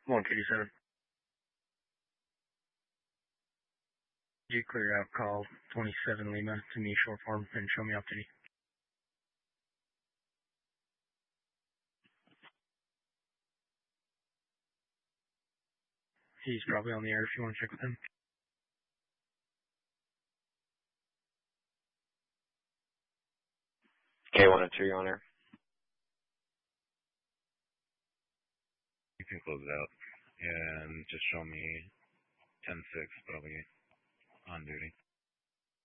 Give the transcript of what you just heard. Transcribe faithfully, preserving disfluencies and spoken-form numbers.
one fifty-seven. You clear out call twenty-seven Lima to me short form and show me off duty. He's probably on the air if you want to check with him. K one oh two, your honor. You can close it out and just show me ten six, but I'll be on duty.